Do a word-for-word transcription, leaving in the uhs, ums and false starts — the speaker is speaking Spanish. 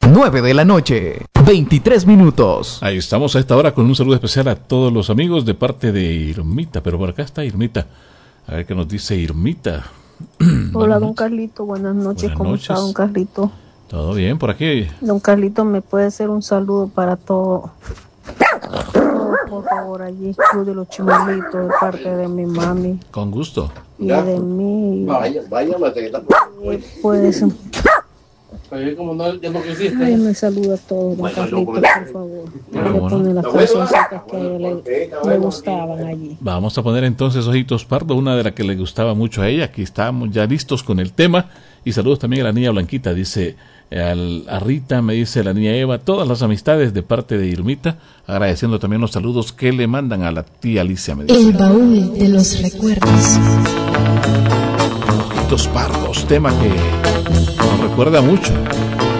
nueve de la noche, veintitrés minutos. Ahí estamos a esta hora con un saludo especial a todos los amigos de parte de Irmita, pero por acá está Irmita. A ver qué nos dice Irmita. Hola, don Carlito, buenas noches. Buenas ¿Cómo noches. está, don Carlito? ¿Todo bien por aquí? Don Carlito, ¿me puede hacer un saludo para todo? Todo, por favor, allí, Club de los Chimolitos, de parte de mi mami. Con gusto. Y de mí. Vaya, vaya, Eh, pues, como no, ya no quisiste. ay, me saluda a todos, don Carlito, por favor. Le pone las cancioncitas que a ella le, le gustaban allí. Vamos a poner entonces Ojitos Pardo, una de las que le gustaba mucho a ella. Aquí estamos ya listos con el tema. Y saludos también a la niña Blanquita, dice al, a Rita, me dice la niña Eva, todas las amistades de parte de Irmita, agradeciendo también los saludos que le mandan a la tía Alicia. Me dice. El baúl de los recuerdos. Ojitos Pardos, tema que nos recuerda mucho